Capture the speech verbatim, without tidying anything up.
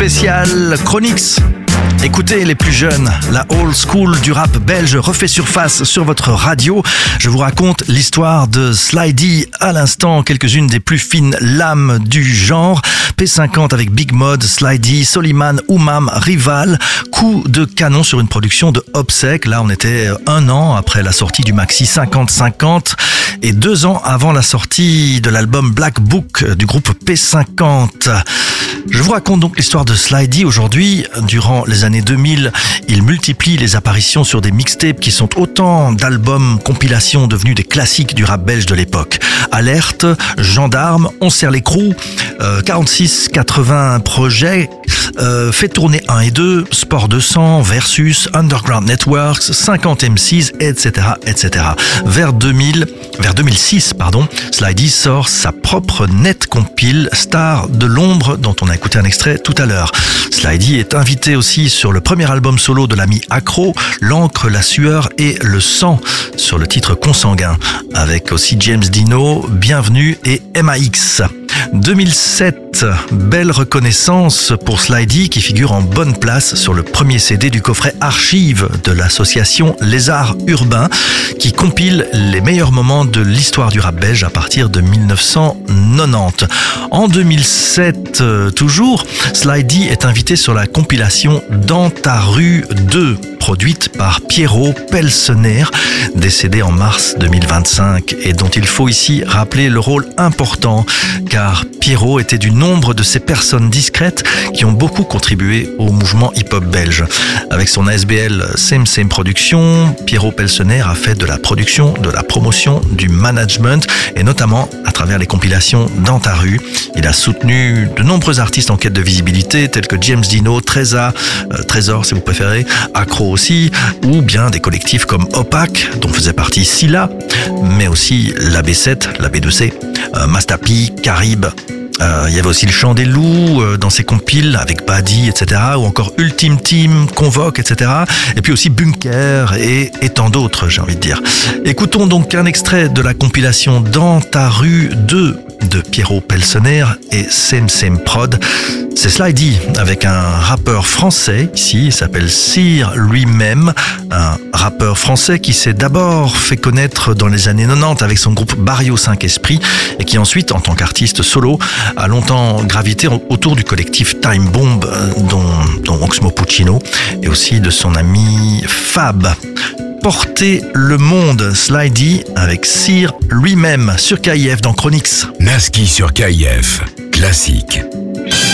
spécial Chronix. Écoutez les plus jeunes, la old school du rap belge refait surface sur votre radio. Je vous raconte l'histoire de Sly-D à l'instant, quelques-unes des plus fines lames du genre. P cinquante avec Big Mod, Sly-D, Soliman, Oumam, Rival, coup de canon sur une production de Obsec. Là on était un an après la sortie du maxi cinquante cinquante et deux ans avant la sortie de l'album Black Book du groupe P cinquante. Je vous raconte donc l'histoire de Sly-D aujourd'hui. Durant les années deux mille, il multiplie les apparitions sur des mixtapes qui sont autant d'albums compilations devenus des classiques du rap belge de l'époque. Alerte, Gendarme, On serre l'écrou, euh, quarante-six quatre-vingts projets, euh, fait tourner un et deux, Sport deux cents, Versus, Underground Networks, cinquante M Cs, et cetera, et cetera. Vers deux mille, vers deux mille six, pardon, Sly-D sort sa propre net compile Star de l'ombre dont on a écouté un extrait tout à l'heure. Sly-D est invité aussi sur le premier album solo de l'ami Acro, L'encre, la sueur et le sang, sur le titre Consanguin, avec aussi James Dino, Bienvenue et M A X. deux mille sept, belle reconnaissance pour Sly-D qui figure en bonne place sur le premier C D du coffret Archive de l'association Les Arts Urbains qui compile les meilleurs moments de l'histoire du rap belge à partir de dix-neuf cent quatre-vingt-dix. En deux mille sept, toujours, Sly-D est invité sur la compilation Dans ta rue deux, produite par Pierrot Pelsener, décédé en mars deux mille vingt-cinq et dont il faut ici rappeler le rôle important car Pierrot était du nombre de ces personnes discrètes qui ont beaucoup contribué au mouvement hip-hop belge. Avec son A S B L Same Same Production, Pierrot Pelsener a fait de la production, de la promotion, du management et notamment à travers les compilations Dans ta rue. Il a soutenu de nombreux artistes en quête de visibilité tels que James Dino, Trésor, euh, Trésor si vous préférez, Acro aussi, ou bien des collectifs comme Opac, dont faisait partie Silla, mais aussi la B sept, la B deux C, euh, Mastapi, Carib. Euh, il y avait aussi le Chant des Loups euh, dans ses compiles avec Badi, et cetera. Ou encore Ultime Team, Convoque, et cetera. Et puis aussi Bunker et, et tant d'autres, j'ai envie de dire. Écoutons donc un extrait de la compilation Dans ta rue deux de Pierrot Pelsener et Same Same Prod. C'est Sly-D avec un rappeur français, ici, il s'appelle Cyr lui-même, un rappeur français qui s'est d'abord fait connaître dans les années quatre-vingt-dix avec son groupe Barrio cinq Esprits et qui ensuite, en tant qu'artiste solo, a longtemps gravité autour du collectif Time Bomb, dont, dont Oxmo Puccino, et aussi de son ami Fab. Porter le monde, Sly-D avec Cyr lui-même sur K I F dans Chronix. Naski sur K I F, classique.